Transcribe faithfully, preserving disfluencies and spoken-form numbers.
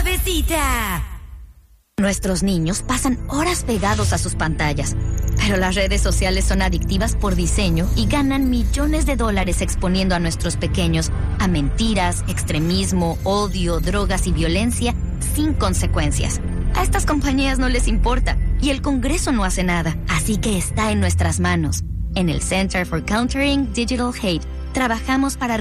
suavecita. Nuestros niños pasan horas pegados a sus pantallas, pero las redes sociales son adictivas por diseño y ganan millones de dólares exponiendo a nuestros pequeños a mentiras, extremismo, odio, drogas y violencia sin consecuencias. A estas compañías no les importa y el Congreso no hace nada, así que está en nuestras manos. En el Center for Countering Digital Hate, trabajamos para